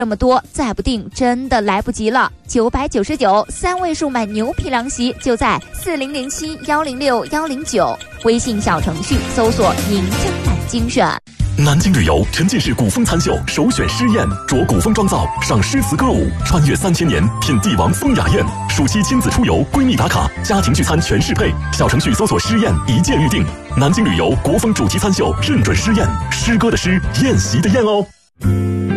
这么多，再不订真的来不及了。999，3位数买牛皮凉席就在4007106109，微信小程序搜索“宁江南精选”。 南京旅游沉浸式古风餐秀首选诗宴，着古风妆造，赏诗词歌舞，穿越3000年，品帝王风雅宴。暑期亲子出游，闺蜜打卡，家庭聚餐全适配。小程序搜索诗宴，一键预定。南京旅游国风主题餐秀，认准诗宴，诗歌的诗，宴席的宴哦。